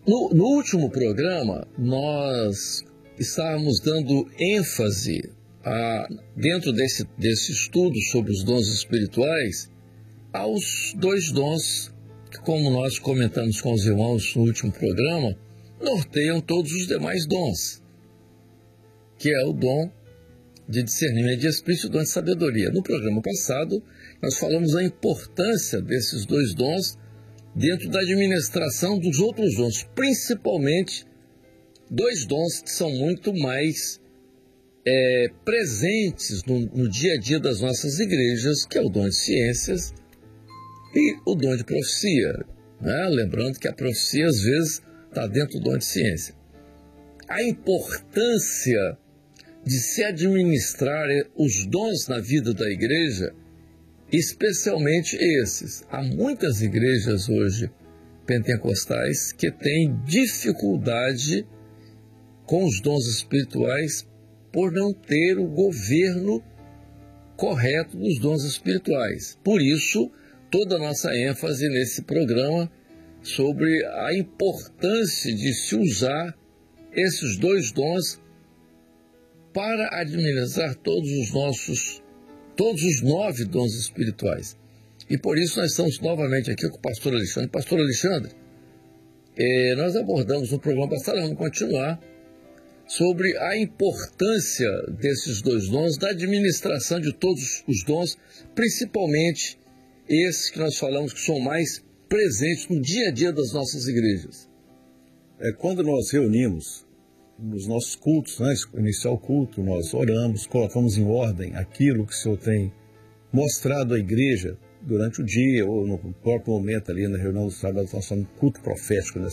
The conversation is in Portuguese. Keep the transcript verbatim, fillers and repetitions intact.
No, no último programa, nós estávamos dando ênfase, a, dentro desse, desse estudo sobre os dons espirituais, aos dois dons que, como nós comentamos com os irmãos no último programa, norteiam todos os demais dons, que é o dom de discernimento de espírito e o dom de sabedoria. No programa passado, nós falamos da importância desses dois dons dentro da administração dos outros dons, principalmente dois dons que são muito mais é, presentes no, no dia a dia das nossas igrejas, que é o dom de ciências e o dom de profecia, né? Lembrando que a profecia às vezes está dentro do dom de ciência. A importância de se administrar os dons na vida da igreja, especialmente esses. Há muitas igrejas hoje pentecostais que têm dificuldade com os dons espirituais por não ter o governo correto dos dons espirituais. Por isso, toda a nossa ênfase nesse programa sobre a importância de se usar esses dois dons para administrar todos os nossos, todos os nove dons espirituais. E por isso nós estamos novamente aqui com o pastor Alexandre. Pastor Alexandre, eh, nós abordamos no programa passado, vamos continuar, sobre a importância desses dois dons, da administração de todos os dons, principalmente esses que nós falamos que são mais presentes no dia a dia das nossas igrejas. É, quando nós reunimos nos nossos cultos, né, iniciar o culto, nós oramos, colocamos em ordem aquilo que o Senhor tem mostrado à igreja durante o dia ou no próprio momento ali na reunião do sábado, nós falamos culto profético, né?